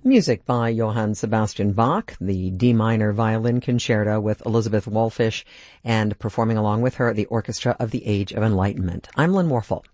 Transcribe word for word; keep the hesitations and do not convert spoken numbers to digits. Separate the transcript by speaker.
Speaker 1: Music by Johann Sebastian Bach, the D minor violin concerto with Elizabeth Wallfish, and performing along with her, the Orchestra of the Age of Enlightenment. I'm Lynn Morphel.